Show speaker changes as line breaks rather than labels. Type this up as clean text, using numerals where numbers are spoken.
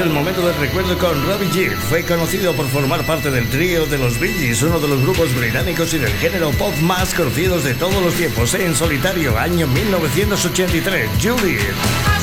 el momento del recuerdo con Robbie Gibb. Fue conocido por formar parte del trío de los Bee Gees, uno de los grupos británicos y del género pop más conocidos de todos los tiempos. En solitario, año 1983, Juliet.